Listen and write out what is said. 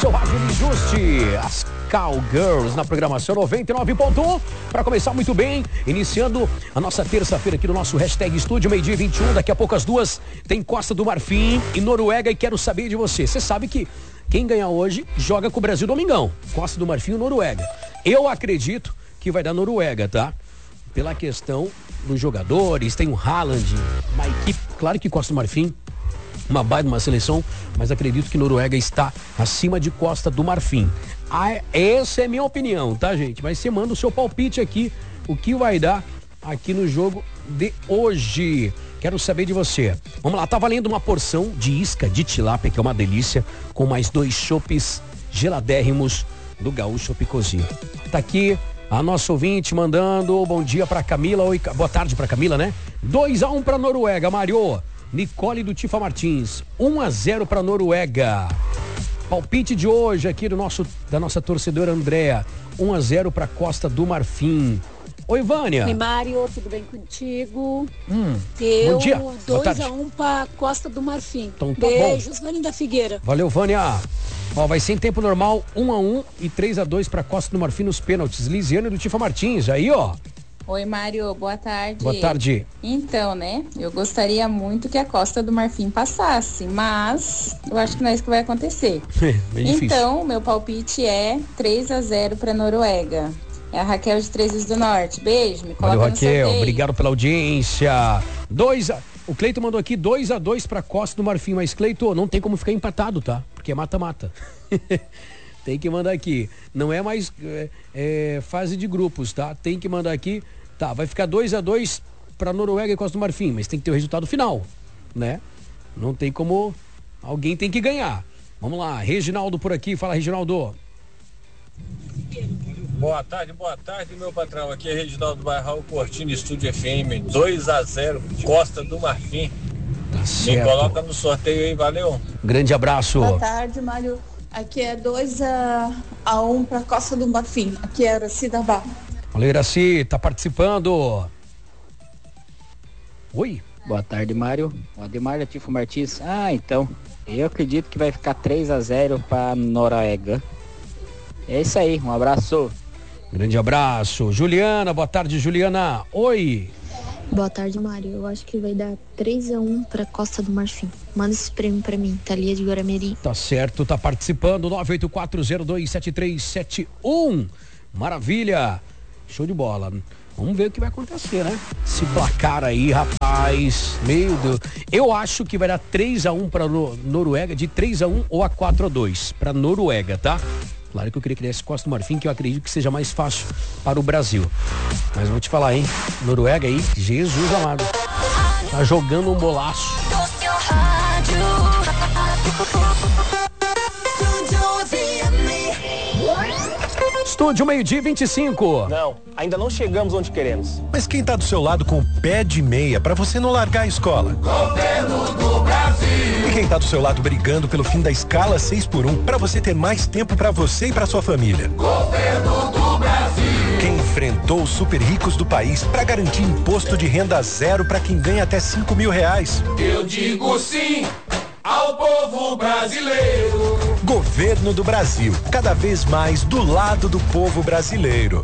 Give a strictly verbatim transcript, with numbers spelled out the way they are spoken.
seu rádio Juste. As Cowgirls na programação noventa e nove ponto um. Para começar muito bem, iniciando a nossa terça-feira aqui no nosso hashtag Estúdio, meio-dia e vinte e um. Daqui a pouco às duas tem Costa do Marfim e Noruega. E quero saber de você. Você sabe que quem ganhar hoje joga com o Brasil domingão. Costa do Marfim e Noruega. Eu acredito que vai dar Noruega, tá? Pela questão dos jogadores, tem o Haaland, uma equipe, claro que Costa do Marfim, uma baita, uma seleção, mas acredito que Noruega está acima de Costa do Marfim. Ah, essa é minha opinião, tá, gente? Mas você manda o seu palpite aqui, o que vai dar aqui no jogo de hoje. Quero saber de você. Vamos lá, tá valendo uma porção de isca de tilápia, que é uma delícia, com mais dois chopes geladérrimos do Gaúcho Picozinho. Tá aqui a nossa ouvinte mandando bom dia pra Camila, oi, boa tarde pra Camila, né? dois a um pra Noruega, Mário. Nicole do Tifa Martins, um a zero pra Noruega. Palpite de hoje aqui do nosso, da nossa torcedora Andréa, um a zero pra Costa do Marfim. Oi, Vânia. Oi, Mário, tudo bem contigo? Hum, Eu, bom dia. dois a um pra Costa do Marfim. Então tá Beijos, bom. Vânia da Figueira. Valeu, Vânia. Ó, vai ser em tempo normal, um a um e três a dois pra Costa do Marfim nos pênaltis. Lisiane do Tifa Martins, aí, ó. Oi, Mário, boa tarde. Boa tarde. Então, né, eu gostaria muito que a Costa do Marfim passasse, mas eu acho que não é isso que vai acontecer. Bem difícil. Então, meu palpite é três a zero pra Noruega. É a Raquel de Três Rios do Norte. Beijo, me coloca Valeu, no Raquel, sorteio. obrigado pela audiência. Dois a... O Cleito mandou aqui dois a dois pra Costa do Marfim, mas Cleito, não tem como ficar empatado, tá? Porque é mata-mata. Tem que mandar aqui. Não é mais é, é, fase de grupos, tá? Tem que mandar aqui. Tá, vai ficar dois a dois pra Noruega e Costa do Marfim, mas tem que ter o resultado final, né? Não tem como... Alguém tem que ganhar. Vamos lá, Reginaldo por aqui. Fala, Reginaldo. Boa tarde, boa tarde, meu patrão. Aqui é Reginaldo Barral, Cortina Estúdio F M, dois a zero, Costa do Marfim. Tá certo. Me coloca no sorteio aí, valeu. Grande abraço. Boa tarde, Mário. Aqui é dois a um para Costa do Marfim. Aqui é Araci da Barra. Valeu, Iraci, tá participando. Oi. Boa tarde, Mário. O Ademar da Tifo Martins. Ah, então, eu acredito que vai ficar três a zero para Noruega. É isso aí, um abraço. Grande abraço. Juliana, boa tarde, Juliana. Oi. Boa tarde, Mário. Eu acho que vai dar três a um pra Costa do Marfim. Manda esse prêmio pra mim, Thalia de Guaramirim. Tá certo, tá participando. nove oito quatro zero dois sete três sete um. Maravilha. Show de bola. Vamos ver o que vai acontecer, né? Esse placar aí, rapaz. Meu Deus. Eu acho que vai dar três a um pra Noruega, de três a um ou a quatro a dois pra Noruega, tá? Claro que eu queria que desse Costa do Marfim, que eu acredito que seja mais fácil para o Brasil. Mas vou te falar, hein? Noruega aí, Jesus amado. Tá jogando um bolaço. Estúdio meio-dia vinte e cinco. Não, ainda não chegamos onde queremos. Mas quem tá do seu lado com o pé de meia pra você não largar a escola? Governo do Brasil. E quem tá do seu lado brigando pelo fim da escala seis por um pra você ter mais tempo pra você e pra sua família? Governo do Brasil. Quem enfrentou os super ricos do país pra garantir imposto de renda zero pra quem ganha até cinco mil reais? Eu digo sim ao povo brasileiro. Governo do Brasil, cada vez mais do lado do povo brasileiro.